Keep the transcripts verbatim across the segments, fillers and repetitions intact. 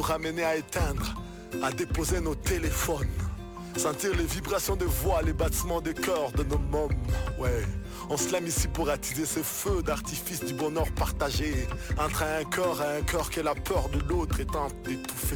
nous ramener à éteindre, à déposer nos téléphones. Sentir les vibrations de voix, les battements de cœur de nos mômes. Ouais, on se lame ici pour attiser ce feu d'artifice du bonheur partagé. Entre un corps et un corps que la peur de l'autre est tente d'étouffer.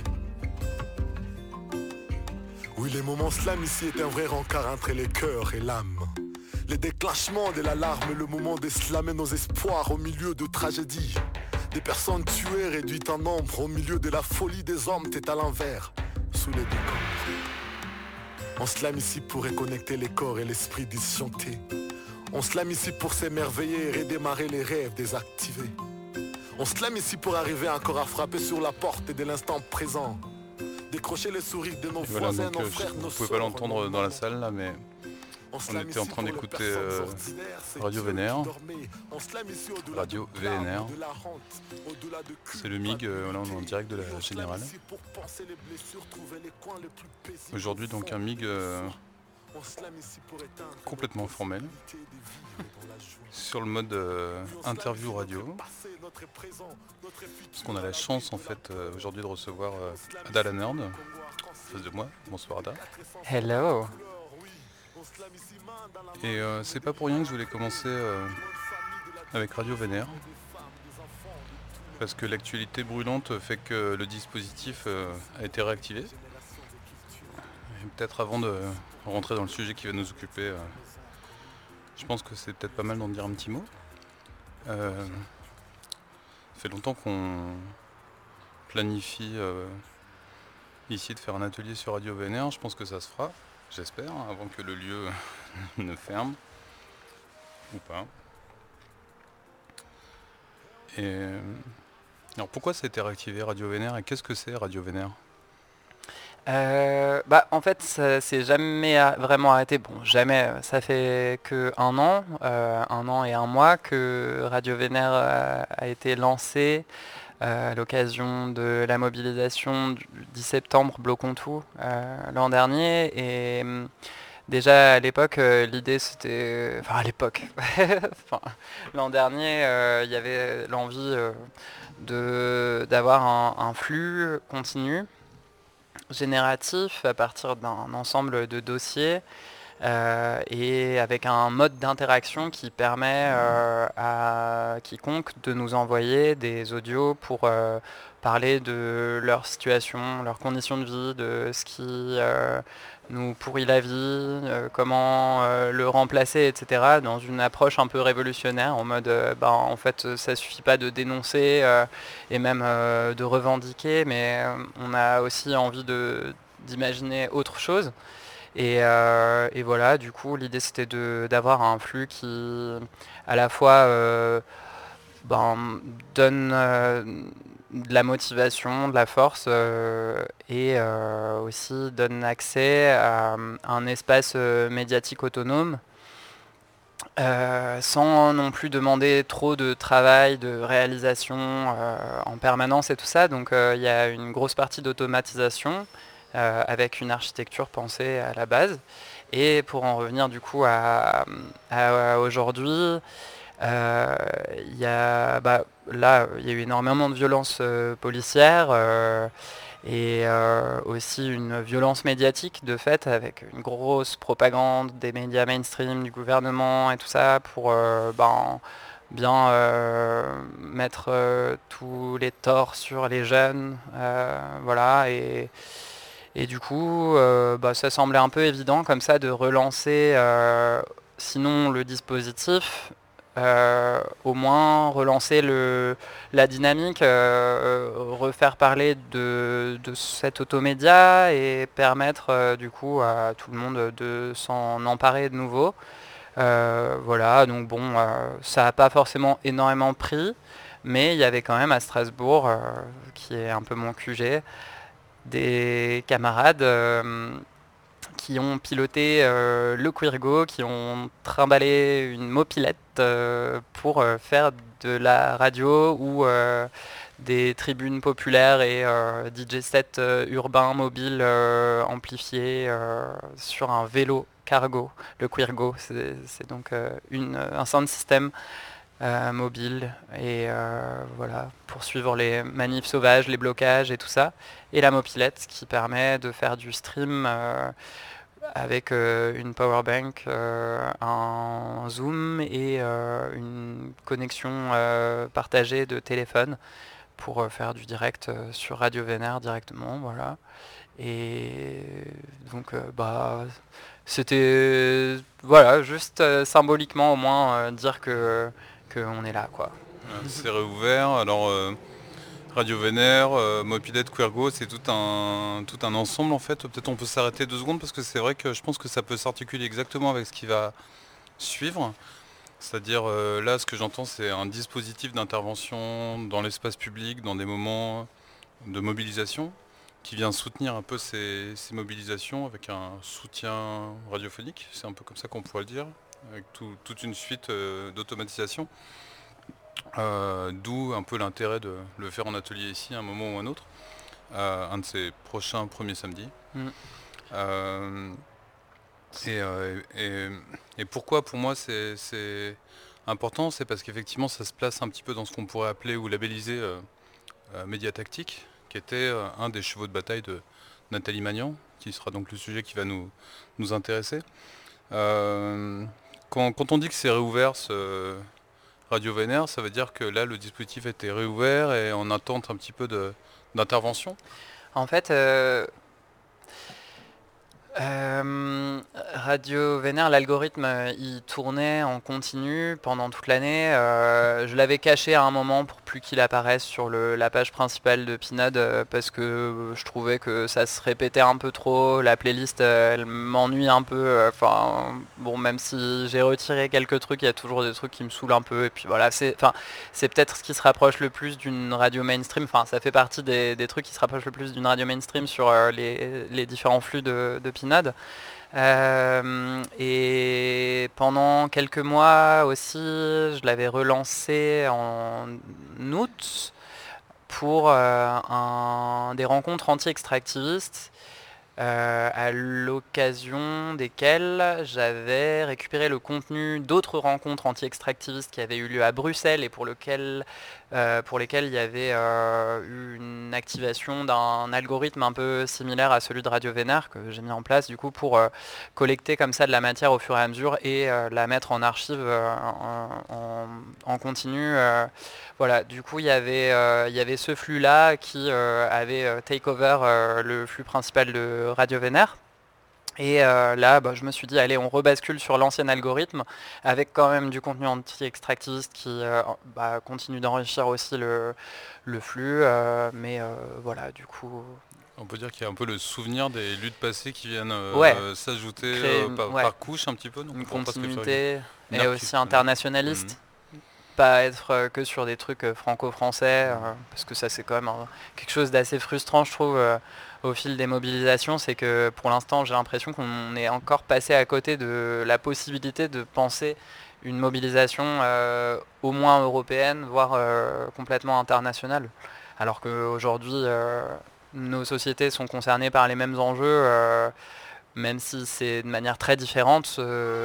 Oui, les moments slam ici est un vrai rencard entre les cœurs et l'âme. Les déclenchements de l'alarme, le moment de slammer nos espoirs au milieu de tragédies. Des personnes tuées réduites en nombre au milieu de la folie des hommes, t'es à l'envers, sous les décombres. On slam ici pour reconnecter les corps et l'esprit disjoncté. On slam ici pour s'émerveiller et redémarrer les rêves désactivés. On slam ici pour arriver encore à frapper sur la porte de l'instant présent. Décrocher les sourires de nos Et voilà, voisins, donc, nos euh, frères, vous nos pouvez sœurs. pas l'entendre dans la salle là, mais On on était en train d'écouter euh, Radio V N R. Radio V N R. C'est le M I G, euh, là on est en direct de la Générale. Aujourd'hui donc un M I G euh, complètement formel. Sur le mode euh, interview radio. Parce qu'on a la chance en fait euh, aujourd'hui de recevoir euh, Ada la Nerd en face de moi. Bonsoir Ada. Hello. Et euh, c'est pas pour rien que je voulais commencer euh, avec Radio V N R. Parce que l'actualité brûlante fait que le dispositif euh, a été réactivé. Et peut-être avant de rentrer dans le sujet qui va nous occuper, euh, je pense que c'est peut-être pas mal d'en dire un petit mot. Euh, ça fait longtemps qu'on planifie euh, ici de faire un atelier sur Radio V N R. Je pense que ça se fera, j'espère, avant que le lieu ne ferme. Ou pas. Et alors pourquoi ça a été réactivé Radio V N R et qu'est-ce que c'est Radio V N R? Euh, bah, en fait, ça s'est jamais a- vraiment arrêté. Bon, jamais. Ça fait que un an, euh, un an et un mois que Radio V N R a, a été lancé euh, à l'occasion de la mobilisation du dix septembre Bloquons tout euh, l'an dernier. Et hum, déjà à l'époque, euh, l'idée c'était, enfin à l'époque, enfin, l'an dernier, euh, il y avait l'envie euh, de d'avoir un, un flux continu génératif à partir d'un ensemble de dossiers euh, et avec un mode d'interaction qui permet euh, à quiconque de nous envoyer des audios pour euh, parler de leur situation, leurs conditions de vie, de ce qui euh, nous pourrit la vie, euh, comment euh, le remplacer, et cetera, dans une approche un peu révolutionnaire, en mode, euh, ben, en fait, ça suffit pas de dénoncer euh, et même euh, de revendiquer, mais euh, on a aussi envie de, d'imaginer autre chose. Et, euh, et voilà, du coup, l'idée c'était de, d'avoir un flux qui, à la fois, euh, ben, donne euh, de la motivation, de la force euh, et euh, aussi donne accès à un espace euh, médiatique autonome euh, sans non plus demander trop de travail, de réalisation euh, en permanence et tout ça. Donc il euh, y a une grosse partie d'automatisation euh, avec une architecture pensée à la base. Et pour en revenir du coup à, à, à aujourd'hui, euh, y a, bah, là, il y a eu énormément de violences euh, policières euh, et euh, aussi une violence médiatique de fait, avec une grosse propagande des médias mainstream, du gouvernement et tout ça, pour euh, ben, bien euh, mettre euh, tous les torts sur les jeunes. Euh, voilà, et, et du coup, euh, bah, ça semblait un peu évident comme ça de relancer, euh, sinon le dispositif, euh, au moins relancer le, la dynamique, euh, refaire parler de, de cet automédia et permettre euh, du coup à tout le monde de s'en emparer de nouveau. Euh, voilà, donc bon, euh, ça n'a pas forcément énormément pris, mais il y avait quand même à Strasbourg, euh, qui est un peu mon Q G, des camarades euh, qui ont piloté euh, le Queergo, qui ont trimballé une mopilette euh, pour euh, faire de la radio ou euh, des tribunes populaires et euh, D J sets euh, urbains mobiles euh, amplifiés euh, sur un vélo cargo. Le Queergo, c'est, c'est donc euh, une, un sound system euh, mobile et euh, voilà, pour suivre les manifs sauvages, les blocages et tout ça. Et la mopilette qui permet de faire du stream euh, avec euh, une powerbank, euh, un zoom et euh, une connexion euh, partagée de téléphone pour euh, faire du direct euh, sur Radio Vénère directement, voilà. Et donc euh, bah c'était voilà juste euh, symboliquement au moins euh, dire que qu'on est là quoi. Euh, C'est réouvert. Alors euh, Radio Vénère, euh, Mopilette, Quergo, c'est tout un tout un ensemble en fait. Peut-être on peut s'arrêter deux secondes parce que c'est vrai que je pense que ça peut s'articuler exactement avec ce qui va suivre. C'est-à-dire euh, là, ce que j'entends, c'est un dispositif d'intervention dans l'espace public, dans des moments de mobilisation, qui vient soutenir un peu ces, ces mobilisations avec un soutien radiophonique. C'est un peu comme ça qu'on pourrait le dire, avec tout- toute une suite euh, d'automatisation. Euh, D'où un peu l'intérêt de le faire en atelier ici, à un moment ou un autre, euh, un de ces prochains premiers samedis. Mm. Euh, et, euh, et- et pourquoi pour moi c'est c'est important, c'est parce qu'effectivement ça se place un petit peu dans ce qu'on pourrait appeler ou labelliser euh, euh, média tactique, qui était euh, un des chevaux de bataille de Nathalie Magnan, qui sera donc le sujet qui va nous, nous intéresser. Euh, quand, quand on dit que c'est réouvert ce Radio Vénère, ça veut dire que là le dispositif a été réouvert et on attente un petit peu de- d'intervention. En fait, euh, Euh, Radio Vénère, l'algorithme, euh, il tournait en continu pendant toute l'année. Euh, je l'avais caché à un moment pour plus qu'il apparaisse sur le- la page principale de Pinode euh, parce que je trouvais que ça se répétait un peu trop. La playlist, euh, elle m'ennuie un peu. Enfin, bon, même si j'ai retiré quelques trucs, il y a toujours des trucs qui me saoulent un peu. Et puis voilà, c'est, enfin, c'est peut-être ce qui se rapproche le plus d'une radio mainstream. Enfin, ça fait partie des, des trucs qui se rapprochent le plus d'une radio mainstream sur euh, les, les différents flux de, de Pinode. Euh, et pendant quelques mois aussi, je l'avais relancé en août pour euh, un- des rencontres anti-extractivistes euh, à l'occasion desquelles j'avais récupéré le contenu d'autres rencontres anti-extractivistes qui avaient eu lieu à Bruxelles et pour, lequel, euh, pour lesquelles il y avait euh, eu une activation d'un algorithme un peu similaire à celui de Radio Vénère que j'ai mis en place du coup pour euh, collecter comme ça de la matière au fur et à mesure et euh, la mettre en archive euh, en, en- en continu. euh, voilà, du coup il y avait, euh, il y avait ce flux-là qui euh, avait euh, take over euh, le flux principal de Radio Vénère. Et euh, là, bah, je me suis dit, allez, on rebascule sur l'ancien algorithme, avec quand même du contenu anti-extractiviste qui euh, bah, continue d'enrichir aussi le, le flux. euh, mais euh, voilà, du coup, On peut dire qu'il y a un peu le souvenir des luttes passées qui viennent ouais, euh, s'ajouter créer euh, une, par, ouais, par couche un petit peu. Donc on une pourrait presque faire continuité, une, une et archi- aussi euh, mhm. internationaliste. Pas être euh, que sur des trucs euh, franco-français, euh, parce que ça c'est quand même un- quelque chose d'assez frustrant je trouve euh, au fil des mobilisations, c'est que pour l'instant j'ai l'impression qu'on est encore passé à côté de la possibilité de penser une mobilisation euh, au moins européenne, voire euh, complètement internationale. Alors qu'aujourd'hui euh, nos sociétés sont concernées par les mêmes enjeux, euh, même si c'est de manière très différente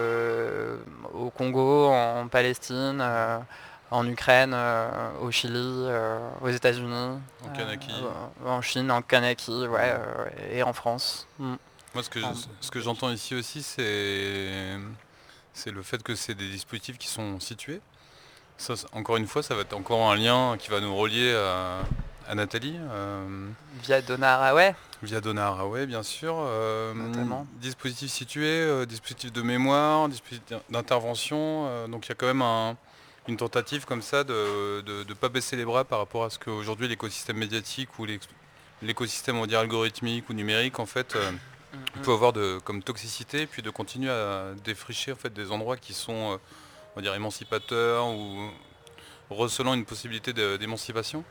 euh, au Congo, en Palestine, euh, en Ukraine, euh, au Chili, euh, aux États-Unis, En Kanaki. euh, en Chine, en Kanaki, ouais, euh, et en France. Mm. Moi, ce que, je- En- ce que j'entends ici aussi, c'est c'est le fait que c'est des dispositifs qui sont situés. Ça, c'est- encore une fois, ça va être encore un lien qui va nous relier à, à Nathalie, euh, Via Donna Haraway, via Donna Haraway, bien sûr. Euh, notamment. dispositifs situés, euh, dispositifs de mémoire, dispositifs d'intervention. euh, donc il y a quand même un- une tentative comme ça de ne pas baisser les bras par rapport à ce qu'aujourd'hui l'écosystème médiatique ou l'ex- l'écosystème on va dire algorithmique ou numérique en fait euh, Mm, il mm. peut avoir de, comme toxicité, puis de continuer à défricher en fait des endroits qui sont euh, on va dire émancipateurs ou recelant une possibilité de- d'émancipation.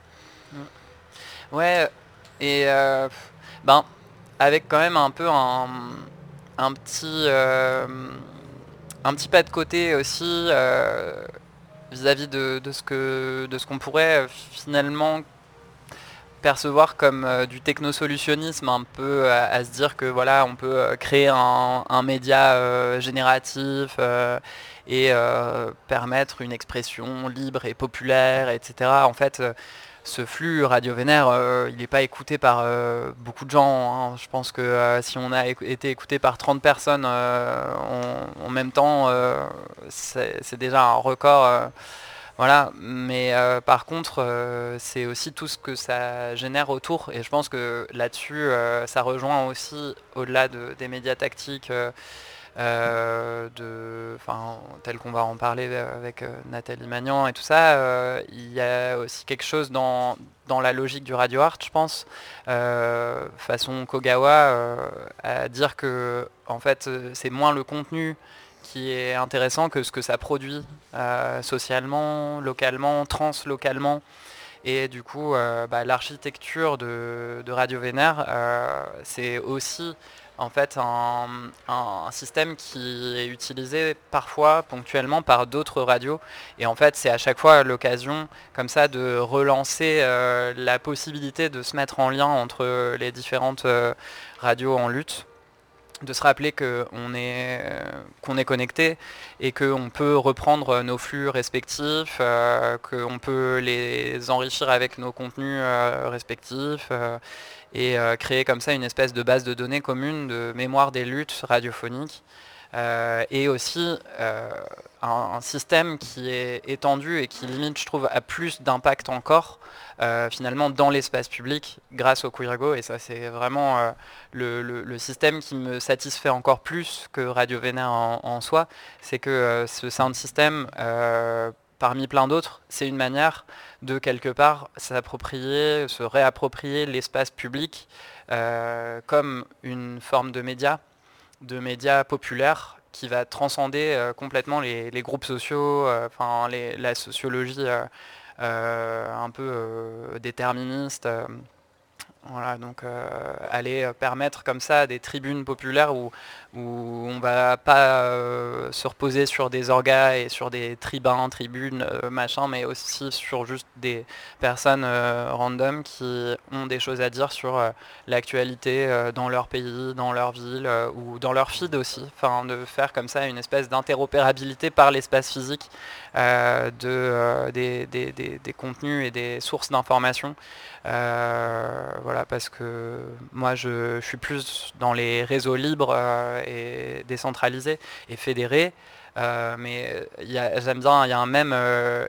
Ouais, et euh, ben, avec quand même un peu un, un petit, euh, un petit pas de côté aussi euh, vis-à-vis de, de ce que, de ce qu'on pourrait euh, finalement percevoir comme euh, du technosolutionnisme, un peu à, à se dire que voilà, on peut euh, créer un, un média euh, génératif euh, et euh, permettre une expression libre et populaire, et cetera. En fait, euh, ce flux Radio Vénère, euh, il n'est pas écouté par euh, beaucoup de gens. Hein. Je pense que euh, si on a éc- été écouté par trente personnes euh, en, en même temps, euh, c'est, c'est déjà un record. Euh, voilà, mais euh, par contre, euh, c'est aussi tout ce que ça génère autour. Et je pense que là-dessus, euh, ça rejoint aussi, au-delà de- des médias tactiques, euh, euh, de, enfin, tel qu'on va en parler avec euh, Nathalie Magnan et tout ça, euh, il y a aussi quelque chose dans, dans la logique du radio art, je pense, euh, façon Kogawa, euh, à dire que en fait, euh, c'est moins le contenu qui est intéressant que ce que ça produit euh, socialement, localement, translocalement. Et du coup, euh, bah, l'architecture de, de Radio Vénère, euh, c'est aussi en fait un, un- un système qui est utilisé parfois ponctuellement par d'autres radios. Et en fait, c'est à chaque fois l'occasion comme ça de relancer euh, la possibilité de se mettre en lien entre les différentes euh, radios en lutte, de se rappeler qu'on est, euh, qu'on est connecté et qu'on peut reprendre nos flux respectifs, euh, qu'on peut les enrichir avec nos contenus euh, respectifs euh, et euh, créer comme ça une espèce de base de données commune de mémoire des luttes radiophoniques. Euh, et aussi euh, un, un système qui est étendu et qui limite, je trouve, a plus d'impact encore euh, finalement dans l'espace public grâce au Queergo. Et ça, c'est vraiment euh, le, le- le système qui me satisfait encore plus que Radio Vénère en, en soi. C'est que euh, ce sound system, euh, parmi plein d'autres, c'est une manière de quelque part s'approprier, se réapproprier l'espace public euh, comme une forme de média de médias populaires qui va transcender euh, complètement les, les groupes sociaux, euh, enfin les- la sociologie euh, euh, un peu euh, déterministe. euh, voilà, donc euh, aller euh, permettre comme ça des tribunes populaires où, où on va pas euh, se reposer sur des orgas et sur des tribuns, tribunes, euh, machin, mais aussi sur juste des personnes euh, random qui ont des choses à dire sur euh, l'actualité euh, dans leur pays, dans leur ville euh, ou dans leur feed aussi. Enfin, de faire comme ça une espèce d'interopérabilité par l'espace physique euh, de, euh, des, des- des- des contenus et des sources d'information. Euh, voilà, parce que moi je, je suis plus dans les réseaux libres euh, et décentralisés et fédérés, euh, mais il y a- j'aime bien, il y a un mème euh,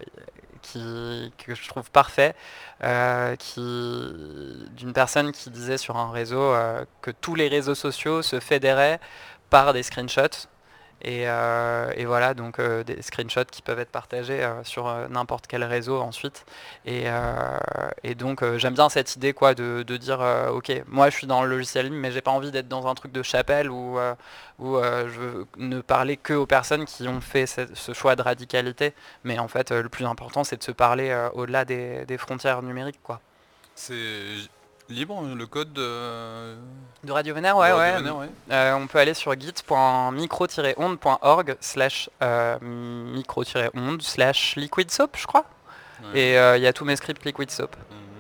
qui, que je trouve parfait, euh, qui, d'une personne qui disait sur un réseau euh, que tous les réseaux sociaux se fédéraient par des screenshots. Et, euh, et voilà, donc euh, des screenshots qui peuvent être partagés euh, sur euh, n'importe quel réseau ensuite. Et, euh, et donc euh, j'aime bien cette idée quoi, de, de dire euh, ok, moi je suis dans le logiciel libre, mais j'ai pas envie d'être dans un truc de chapelle où, euh, où euh, je veux ne parler que aux personnes qui ont fait ce, ce choix de radicalité. Mais en fait, euh, le plus important, c'est de se parler euh, au-delà des, des frontières numériques, quoi. C'est libre le code de, De Radio Vénère, de ouais, Radio ouais. Vénère, ouais. Euh, on peut aller sur git.micro-onde point org slash euh, micro-onde slash liquid soap, je crois. Ouais. Et il euh, y a tous mes scripts liquid soap.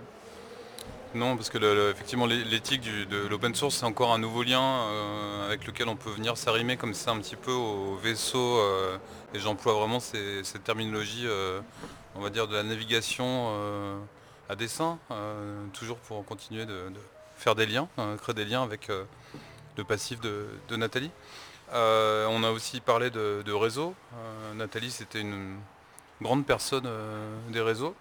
Mhm. Non, parce que le- le- effectivement l'é- l'éthique du- de l'open source c'est encore un nouveau lien euh, avec lequel on peut venir s'arrimer comme ça un petit peu au vaisseau euh, et j'emploie vraiment ces- cette terminologie euh, on va dire de la navigation euh, à dessein, euh, toujours pour continuer de, de faire des liens, euh, créer des liens avec euh, le passif de, de Nathalie. Euh, on a aussi parlé de, de réseau. Euh, Nathalie c'était une grande personne euh, des réseaux.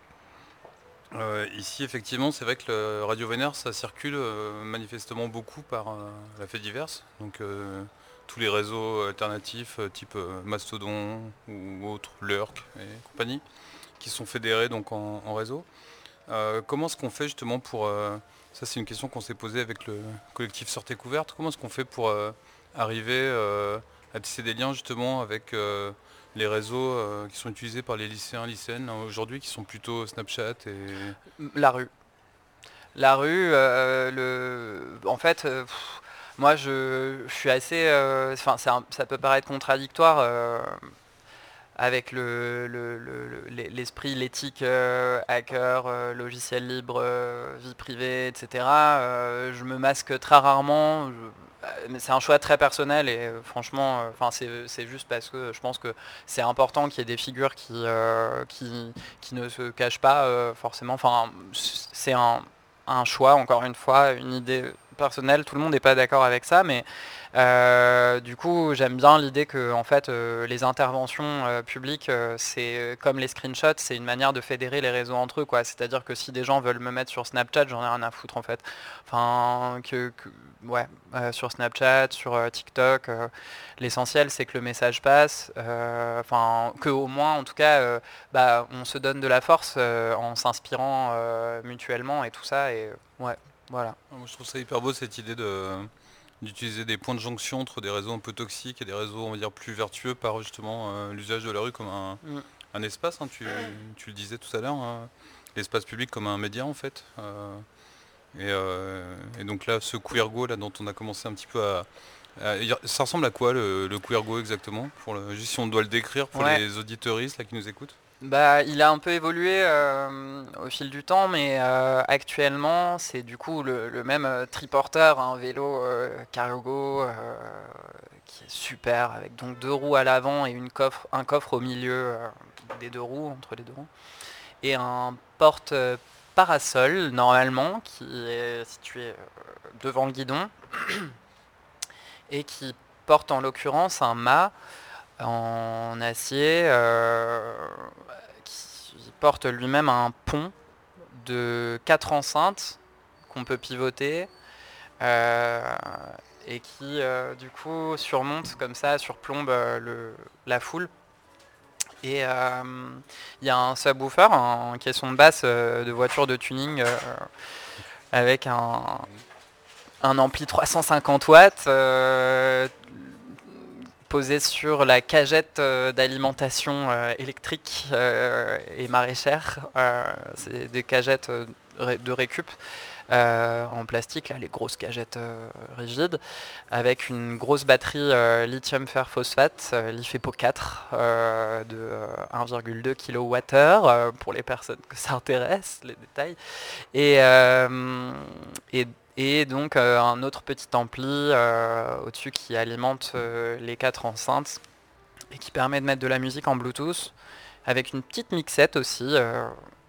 Euh, ici, effectivement, c'est vrai que le Radio Vénère, ça circule euh, manifestement beaucoup par euh, la fait diverse. Donc, euh, tous les réseaux alternatifs, euh, type euh, Mastodon ou autres, Lurk et compagnie, qui sont fédérés donc en, en réseau. Euh, comment est-ce qu'on fait justement pour... euh, ça, c'est une question qu'on s'est posée avec le collectif Sortez Couverte. Comment est-ce qu'on fait pour euh, arriver euh, à tisser des liens justement avec... euh, les réseaux euh, qui sont utilisés par les lycéens, lycéennes hein, aujourd'hui, qui sont plutôt Snapchat et... La rue. La rue, euh, le... en fait, euh, pff, moi je, je suis assez... euh, Enfin, c'est un- ça peut paraître contradictoire. euh, avec le, le- le- le- l'esprit, l'éthique euh, hacker, euh, logiciel libre, euh, vie privée, et cetera. Euh, je me masque très rarement. je- euh, mais c'est un choix très personnel et euh, franchement, euh, enfin c'est c'est juste parce que je pense que c'est important qu'il y ait des figures qui, euh, qui, qui ne se cachent pas euh, forcément. Enfin, c'est un, un choix, encore une fois, une idée personnelle. Tout le monde n'est pas d'accord avec ça, mais euh, du coup, j'aime bien l'idée que en fait, euh, les interventions euh, publiques, euh, c'est euh, comme les screenshots, c'est une manière de fédérer les réseaux entre eux, quoi. C'est-à-dire que si des gens veulent me mettre sur Snapchat, j'en ai rien à foutre en fait. Enfin, que, que- ouais, euh, sur Snapchat, sur euh, TikTok, euh, l'essentiel c'est que le message passe. euh, Enfin, que au moins, en tout cas, euh, bah, on se donne de la force euh, en s'inspirant euh, mutuellement et tout ça. Et euh, ouais, voilà. Moi, je trouve ça hyper beau cette idée de d'utiliser des points de jonction entre des réseaux un peu toxiques et des réseaux, on va dire, plus vertueux par justement euh, l'usage de la rue comme un, Mm. un espace, hein, tu, tu le disais tout à l'heure, hein, l'espace public comme un média en fait. euh, et, euh, et donc là, ce queergo là dont on a commencé un petit peu à, à- ça ressemble à quoi le, le queergo exactement pour le, juste si on doit le décrire pour Ouais. les auditeuristes là qui nous écoutent. Bah, il a un peu évolué euh, au fil du temps, mais euh, actuellement, c'est du coup le, le même euh, triporteur, un vélo euh, cargo euh, qui est super, avec donc deux roues à l'avant et une coffre, un coffre au milieu euh, des deux roues, entre les deux roues, et un porte euh, parasol normalement qui est situé euh, devant le guidon et qui porte en l'occurrence un mât en acier euh, qui porte lui-même un pont de quatre enceintes qu'on peut pivoter euh, et qui euh, du coup surmonte comme ça, surplombe euh, le, la foule. Et euh, il y a un subwoofer en caisson de basse euh, de voiture de tuning euh, avec un, un ampli trois cent cinquante watts euh, posé sur la cagette euh, d'alimentation euh, électrique euh, et maraîchère. Euh, c'est des cagettes euh, de récup euh, en plastique, là, les grosses cagettes euh, rigides, avec une grosse batterie euh, lithium fer phosphate, euh, Li F E P O quatre, euh, de euh, un virgule deux kilowattheures euh, pour les personnes que ça intéresse, les détails. Et, euh, et, et donc euh, un autre petit ampli euh, au-dessus qui alimente euh, les quatre enceintes et qui permet de mettre de la musique en Bluetooth avec une petite mixette aussi euh,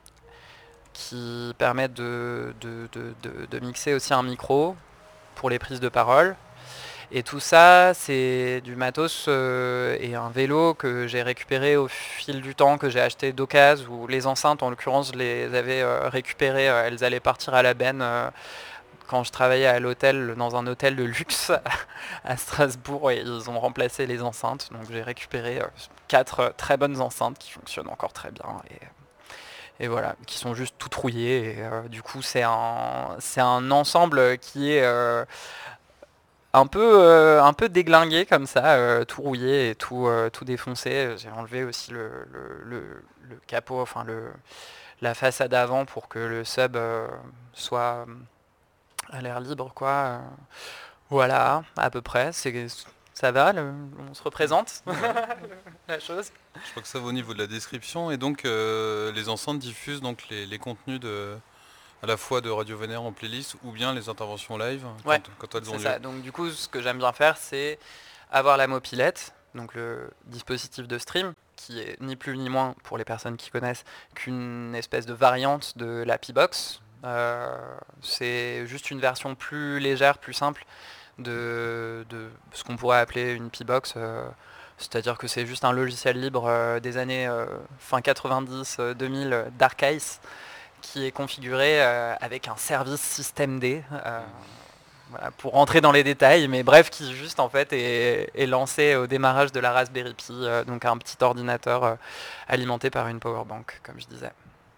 qui permet de, de, de, de, de mixer aussi un micro pour les prises de parole. Et tout ça, c'est du matos euh, et un vélo que j'ai récupéré au fil du temps, que j'ai acheté d'occasion, où les enceintes, en l'occurrence, je les avais euh, récupérées, euh, elles allaient partir à la benne euh, quand je travaillais à l'hôtel, dans un hôtel de luxe à Strasbourg, et ils ont remplacé les enceintes. Donc j'ai récupéré euh, quatre euh, très bonnes enceintes qui fonctionnent encore très bien. Et, et voilà, qui sont juste toutes rouillées. Et euh, du coup, c'est un, c'est un ensemble qui est... euh, un peu, euh, un peu déglingué comme ça, euh, tout rouillé et tout, euh, tout défoncé. J'ai enlevé aussi le, le, le- le capot, enfin le, la façade avant pour que le sub euh, soit euh, à l'air libre, quoi. Euh, Voilà, à peu près. C'est, ça va, le- on se représente Ouais. la chose. Je crois que ça va au niveau de la description et donc euh, les enceintes diffusent donc les, les contenus de à la fois de Radio Vénère en playlist ou bien les interventions live quand, Ouais, quand elles ont c'est lieu. ça. Donc du coup, ce que j'aime bien faire, c'est avoir la mopilette, donc le dispositif de stream, qui est ni plus ni moins, pour les personnes qui connaissent, qu'une espèce de variante de la P-Box. Euh, c'est juste une version plus légère, plus simple de, de ce qu'on pourrait appeler une P-Box. euh, c'est-à-dire que c'est juste un logiciel libre euh, des années euh, fin quatre-vingt-dix deux mille euh, Dark Ice qui est configuré euh, avec un service système D. euh, voilà, pour rentrer dans les détails, mais bref, qui juste en fait est, est lancé au démarrage de la Raspberry Pi, euh, donc un petit ordinateur euh, alimenté par une powerbank, comme je disais.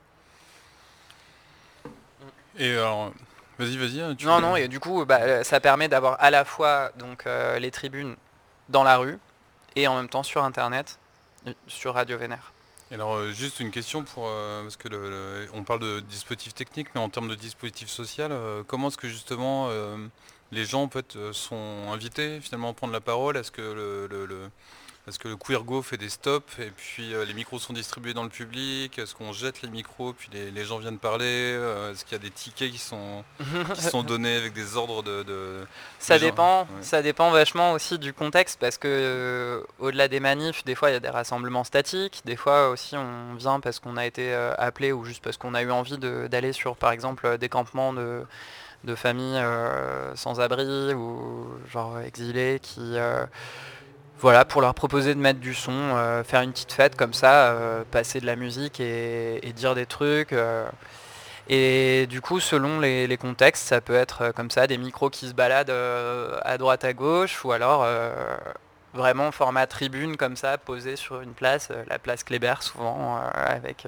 Et alors, vas-y, vas-y. hein, Tu... Non, non, et du coup, bah, ça permet d'avoir à la fois donc euh, les tribunes dans la rue et en même temps sur Internet, euh, sur Radio Vénère. Et alors, euh, juste une question pour euh, parce que le, le- on parle de dispositif technique, mais en termes de dispositif social, euh, comment est-ce que justement euh, les gens en fait euh, sont invités finalement à prendre la parole? Est-ce que le, le- le- Est-ce que le Queergo fait des stops et puis euh, les micros sont distribués dans le public? Est-ce qu'on jette les micros puis les, les gens viennent parler? Euh, Est-ce qu'il y a des tickets qui sont, qui sont donnés avec des ordres de... de Ça les gens dépend, Ouais. ça dépend vachement aussi du contexte parce que euh, au-delà des manifs, des fois il y a des rassemblements statiques, des fois aussi on vient parce qu'on a été euh, appelé ou juste parce qu'on a eu envie de- d'aller sur par exemple euh, des campements de, de familles euh, sans abri ou genre exilés qui euh, voilà pour leur proposer de mettre du son, euh, faire une petite fête comme ça, euh, passer de la musique et, et dire des trucs. euh, et du coup, selon les, les contextes, ça peut être euh, comme ça, des micros qui se baladent euh, à droite à gauche, ou alors euh, vraiment format tribune comme ça, posé sur une place, euh, la place Kléber souvent, euh, avec... euh,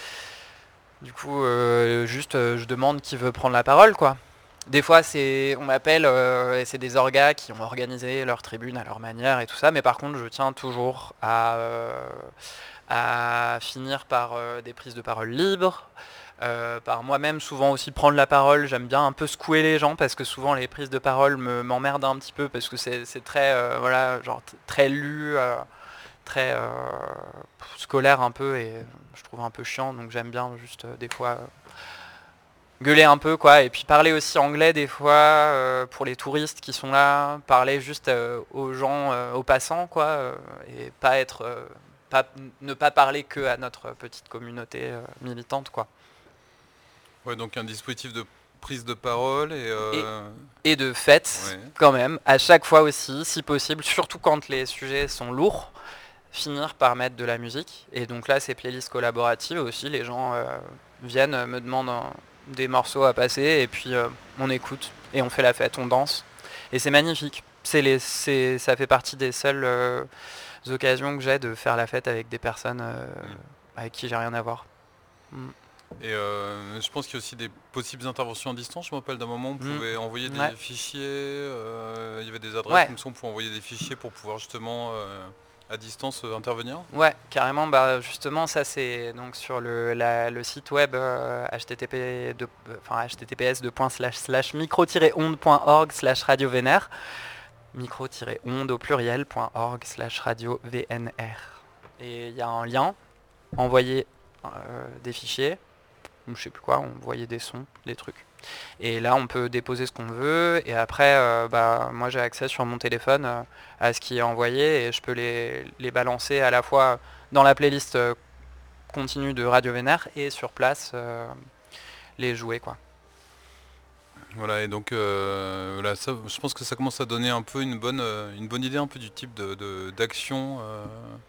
du coup, euh, juste, euh, je demande qui veut prendre la parole, quoi. Des fois, c'est, on m'appelle euh, et c'est des orgas qui ont organisé leur tribune à leur manière et tout ça, mais par contre, je tiens toujours à, euh, à finir par euh, des prises de parole libres, euh, par moi-même souvent aussi prendre la parole. J'aime bien un peu secouer les gens parce que souvent les prises de parole me, m'emmerdent un petit peu parce que c'est, c'est très, euh, voilà, genre t- très lu, euh, très euh, scolaire un peu et je trouve un peu chiant, donc j'aime bien juste euh, des fois euh, gueuler un peu quoi, et puis parler aussi anglais des fois euh, pour les touristes qui sont là, parler juste euh, aux gens, euh, aux passants quoi, euh, et pas être, euh, pas, ne pas parler que à notre petite communauté euh, militante quoi. Ouais, donc un dispositif de prise de parole et... Et, euh, et de fait ouais. quand même, à chaque fois aussi, si possible, surtout quand les sujets sont lourds, finir par mettre de la musique. Et donc là, ces playlists collaboratives aussi, les gens euh, viennent, euh, me demandent euh, des morceaux à passer, et puis euh, on écoute, et on fait la fête, on danse. Et c'est magnifique. C'est les, c'est, ça fait partie des seules euh, occasions que j'ai de faire la fête avec des personnes euh, avec qui j'ai rien à voir. Mm. Et euh, je pense qu'il y a aussi des possibles interventions à distance. Je me rappelle d'un moment où on Mm. pouvait envoyer des Ouais. fichiers, euh, il y avait des adresses Ouais. comme ça, on pouvait envoyer des fichiers pour pouvoir justement euh, à distance euh, intervenir. Ouais, carrément. Bah justement, ça c'est donc sur le, la- le site web euh, http de, enfin https deux points slash slash micro tiret onde point org slash radio vénère, micro tiret onde au pluriel point org slash radio V N R. Et il y a un lien, envoyer euh, des fichiers, ou je sais plus quoi, envoyer des sons, des trucs. Et là, on peut déposer ce qu'on veut. Et après, euh, bah, moi, j'ai accès sur mon téléphone euh, à ce qui est envoyé et je peux les, les balancer à la fois dans la playlist euh, continue de Radio Vénère et sur place euh, les jouer, quoi. Voilà, et donc euh, voilà, ça, je pense que ça commence à donner un peu une bonne, euh, une bonne idée un peu du type de, de- d'action euh,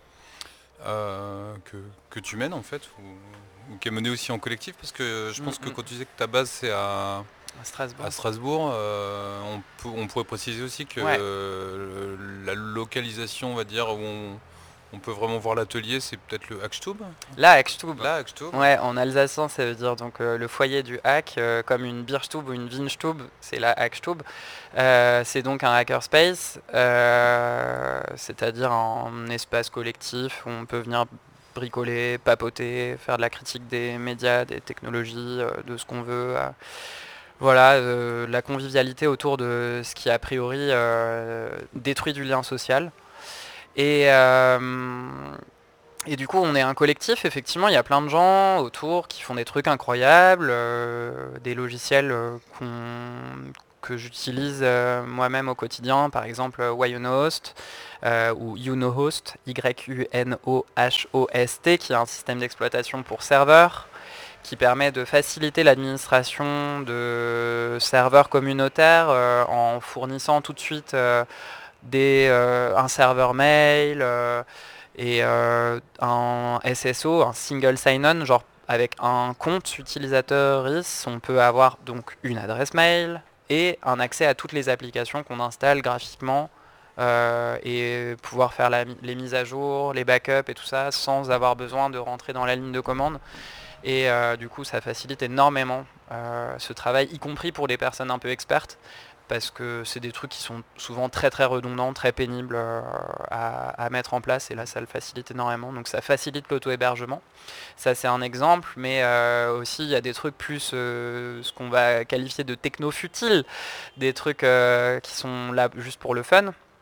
euh, que, que tu mènes en fait, ou, ou qui est menée aussi en collectif, parce que je pense Mm, que mm. quand tu disais que ta base c'est à, À Strasbourg. à Strasbourg, euh, on, peut- on pourrait préciser aussi que Ouais. euh, la localisation, on va dire, où on, on peut vraiment voir l'atelier, c'est peut-être le Hackstube. Là, Hackstube. Là, Hackstube. Ouais, en alsacien, ça veut dire donc euh, le foyer du hack, euh, comme une Bierstube ou une Winstube, c'est la Hackstube. Euh, c'est donc un hackerspace, euh, c'est-à-dire un espace collectif où on peut venir bricoler, papoter, faire de la critique des médias, des technologies, euh, de ce qu'on veut. euh, voilà, euh, la convivialité autour de ce qui a priori euh, détruit du lien social. Et, euh, et du coup, on est un collectif, effectivement, il y a plein de gens autour qui font des trucs incroyables, euh, des logiciels euh, qu'on- que j'utilise euh, moi-même au quotidien, par exemple euh, Yunohost euh, ou Yunohost, Y U N O H O S T, qui est un système d'exploitation pour serveurs, qui permet de faciliter l'administration de serveurs communautaires euh, en fournissant tout de suite euh, des, euh, un serveur mail euh, et euh, un S S O, un single sign-on, genre avec un compte utilisateur I S, on peut avoir donc une adresse mail et un accès à toutes les applications qu'on installe graphiquement euh, et pouvoir faire la, les mises à jour, les backups et tout ça sans avoir besoin de rentrer dans la ligne de commande. Et euh, du coup, ça facilite énormément euh, ce travail, y compris pour les personnes un peu expertes, parce que c'est des trucs qui sont souvent très très redondants, très pénibles euh, à, à mettre en place, et là ça le facilite énormément, donc ça facilite l'auto-hébergement. Ça c'est un exemple, mais euh, aussi il y a des trucs plus euh, ce qu'on va qualifier de techno-futiles, des trucs euh, qui sont là juste pour le fun.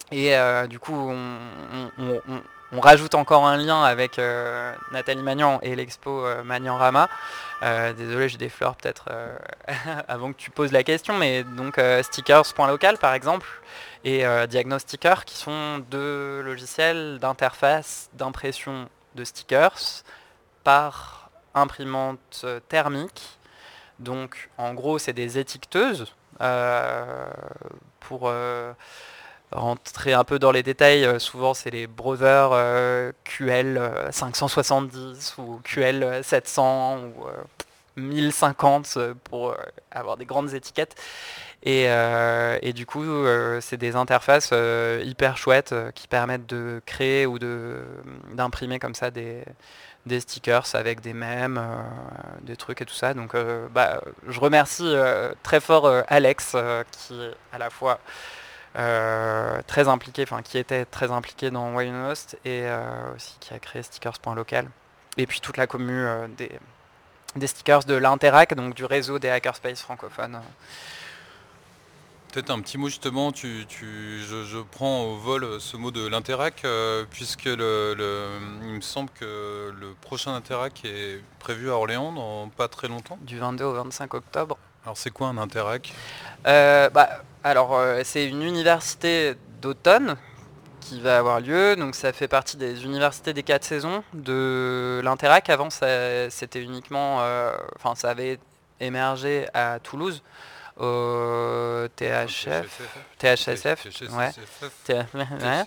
Et euh, du coup, on, on- on- on rajoute encore un lien avec euh, Nathalie Magnan et l'expo euh, Magnan-Rama. Euh, désolé, j'ai des fleurs peut-être euh, avant que tu poses la question, mais donc euh, stickers.local par exemple et euh, Diagnosticker qui sont deux logiciels d'interface d'impression de stickers par imprimante thermique. Donc en gros, c'est des étiqueteuses euh, pour euh, rentrer un peu dans les détails. Euh, souvent, c'est les Brother euh, Q L euh, cinq cent soixante-dix ou Q L sept cents ou euh, mille cinquante euh, pour euh, avoir des grandes étiquettes. Et, euh, et du coup, euh, c'est des interfaces euh, hyper chouettes euh, qui permettent de créer ou de d'imprimer comme ça des, des stickers avec des mèmes, euh, des trucs et tout ça. Donc, euh, bah, je remercie euh, très fort euh, Alex euh, qui est à la fois euh, très impliqué, enfin qui était très impliqué dans Waynehost et euh, aussi qui a créé stickers.local. Et puis toute la commu euh, des, des stickers de l'Interac, donc du réseau des hackerspace francophones. Peut-être un petit mot justement, tu, tu, je, je prends au vol ce mot de l'Interac, euh, puisque le, le- il me semble que le prochain Interac est prévu à Orléans dans pas très longtemps. Du vingt-deux au vingt-cinq octobre. Alors c'est quoi un Interac? Euh, bah, alors euh, c'est une université d'automne qui va avoir lieu, donc ça fait partie des universités des quatre saisons de l'Interac. Avant ça, c'était uniquement, euh, enfin ça avait émergé à Toulouse au T H F, T H S F, ouais, T- ouais.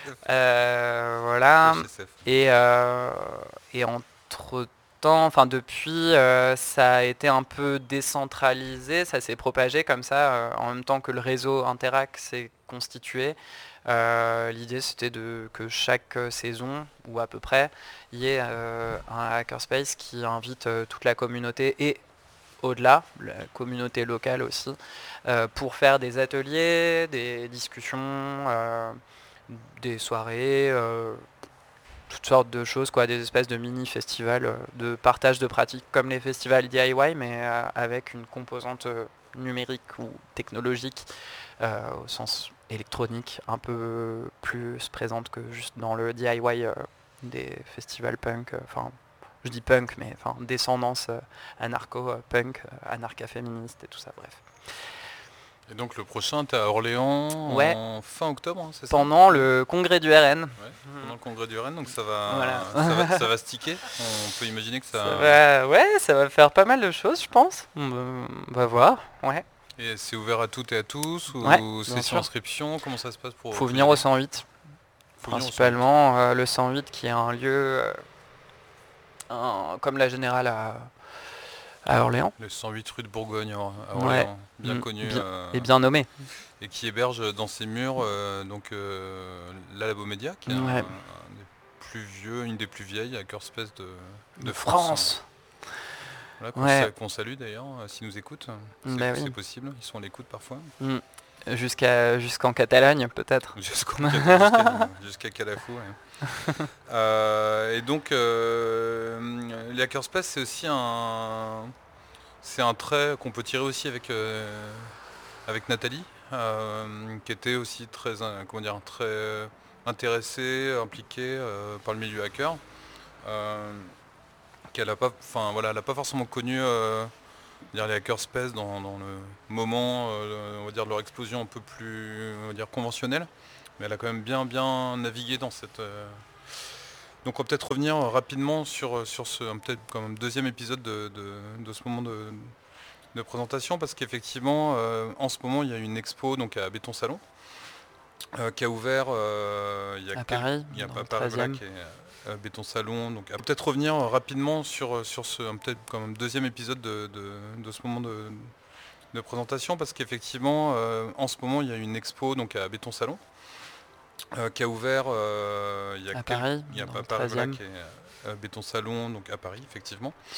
Euh, voilà. Et, euh, et entre temps, enfin depuis, euh, ça a été un peu décentralisé, ça s'est propagé comme ça, euh, en même temps que le réseau Interac s'est constitué. Euh, L'idée c'était de que chaque euh, saison, ou à peu près, il y ait euh, un hackerspace qui invite euh, toute la communauté et au-delà, la communauté locale aussi, euh, pour faire des ateliers, des discussions, euh, des soirées, euh, toutes sortes de choses, quoi, des espèces de mini-festivals euh, de partage de pratiques comme les festivals D I Y, mais euh, avec une composante euh, numérique ou technologique euh, au sens électronique un peu plus présente que juste dans le D I Y euh, des festivals punk, enfin euh, je dis punk mais enfin descendance euh, anarcho-punk, euh, anarcha-féministe et tout ça, bref. Et donc le prochain, t'es à Orléans Ouais, en fin octobre, hein, c'est ça? pendant le congrès du R N. Ouais, pendant le congrès du Rennes, donc ça va, Voilà. ça va, ça va se ticker. On peut imaginer que ça... Ça va, ouais, ça va faire pas mal de choses, je pense. On va, on va voir, ouais. Et c'est ouvert à toutes et à tous, ou Ouais, c'est bien sur sûr. inscription? Comment ça se passe pour... Faut pour y venir au aller cent huit, Faut venir au cent huit. principalement euh, le cent huit qui est un lieu euh, un- comme la Générale à, à Orléans. Le cent huit rue de Bourgogne à à Ouais. Orléans, bien Mm, connu, bien- euh, et bien nommé. et qui héberge dans ses murs euh, donc euh, la Labo Média, qui est un, Ouais. un des plus vieux, une des plus vieilles hackerspaces de, de De France. France. Voilà, qu'on Ouais. sa- qu'on salue d'ailleurs, euh, s'ils nous écoutent. C'est Bah oui. c'est possible, ils sont à l'écoute parfois. Mm. Jusqu'à jusqu'en Catalogne peut-être. Jusqu'en- Jusqu'à jusqu'à Calafou, ouais. Euh, et donc, euh, les hackerspaces, c'est aussi un, c'est un trait qu'on peut tirer aussi avec, euh, avec Nathalie, euh, qui était aussi très, euh, comment dire, très intéressée, impliquée euh, par le milieu hacker. Euh, qu'elle a pas, enfin voilà, elle a pas forcément connu euh, dire les hackerspaces dans, dans le moment, euh, on va dire de leur explosion un peu plus, on va dire conventionnelle, mais elle a quand même bien bien navigué dans cette. euh, Donc on va peut-être revenir rapidement sur sur ce, peut-être comme deuxième épisode de, de- de ce moment de, de présentation, parce qu'effectivement, euh, en ce moment, il y a une expo donc à Béton Salon euh, qui a ouvert euh, il y a À quel- Paris, il y a dans pas le Paris, voilà, treizième. qui est euh, Béton Salon. Donc, à peut-être revenir rapidement sur, sur ce, peut-être comme deuxième épisode de, de- de ce moment de, de présentation, parce qu'effectivement, euh, en ce moment, il y a une expo donc à Béton Salon euh, qui a ouvert euh, il y a À quel- Paris, il y a dans pas le Paris, voilà, treizième. qui est euh, Béton Salon donc à Paris, effectivement.